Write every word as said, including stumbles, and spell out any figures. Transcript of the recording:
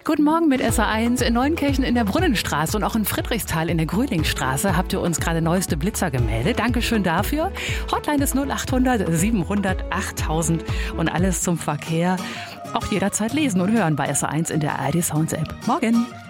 Guten Morgen mit S R eins. In Neunkirchen in der Brunnenstraße und auch in Friedrichsthal in der Gröhlingstraße habt ihr uns gerade neueste Blitzer gemeldet. Dankeschön dafür. Hotline ist null achthundert siebenhundert achttausend und alles zum Verkehr auch jederzeit lesen und hören bei S R eins in der A R D Sounds App. Morgen.